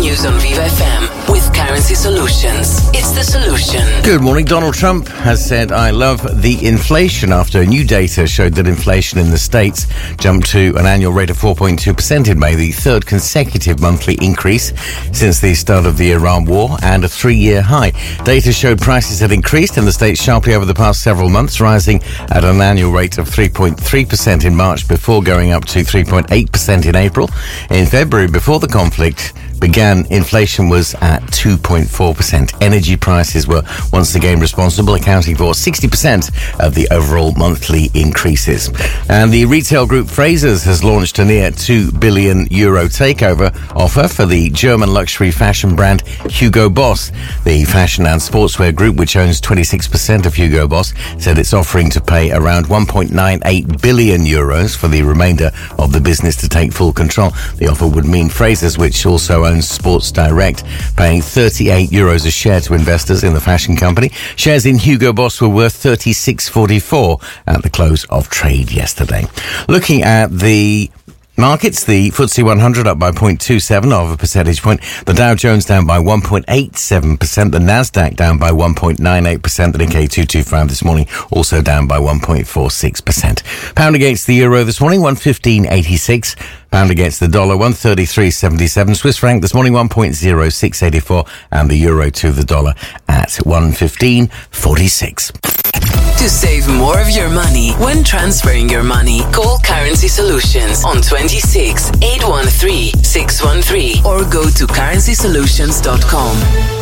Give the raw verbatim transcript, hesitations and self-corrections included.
news on Viva F M with Currency Solutions. It's the solution. Good morning. Donald Trump has said, I love the inflation after new data showed that inflation in the States jumped to an annual rate of four point two percent in May, the third consecutive monthly increase since the start of the Iran war and a three-year high. Data showed prices had increased in the States sharply over the past several months, rising at an annual rate of three point three percent in March before going up to three point eight percent in April. In February, before the conflict began, inflation was at two point four percent. Energy prices were once again responsible, accounting for sixty percent of the overall monthly increases. And the retail group Frasers has launched a near two billion euro takeover offer for the German luxury fashion brand Hugo Boss. The fashion and sportswear group, which owns twenty-six percent of Hugo Boss, said it's offering to pay around one point nine eight billion euros for the remainder of the business to take full control. The offer would mean Frasers, which also owns Sports Direct, paying thirty-eight euros a share to investors in the fashion company. Shares in Hugo Boss were worth thirty-six forty-four at the close of trade yesterday. Looking at the markets, the F T S E one hundred up by zero point two seven of a percentage point. The Dow Jones down by one point eight seven percent. The Nasdaq down by one point nine eight percent. The Nikkei two twenty-five this morning also down by one point four six percent. Pound against the euro this morning, one fifteen eighty-six. Pound against the dollar, one thirty-three seventy-seven. Swiss franc this morning, one point zero six eight four. And the euro to the dollar at one fifteen forty-six. To save more of your money when transferring your money, call Currency Solutions on twenty-six eight one three six one three or go to currency solutions dot com.